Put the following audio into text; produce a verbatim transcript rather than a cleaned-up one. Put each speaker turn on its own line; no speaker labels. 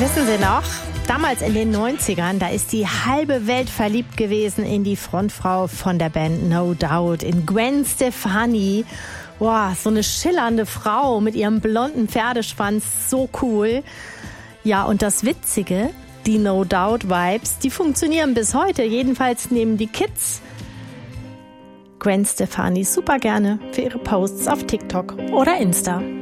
Wissen Sie noch, damals in den neunzigern, da ist die halbe Welt verliebt gewesen in die Frontfrau von der Band No Doubt, in Gwen Stefani. Boah, so eine schillernde Frau mit ihrem blonden Pferdeschwanz, so cool. Ja, und das Witzige, die No Doubt Vibes, die funktionieren bis heute, jedenfalls nehmen die Kids Gwen Stefani super gerne für ihre Posts auf TikTok oder Insta.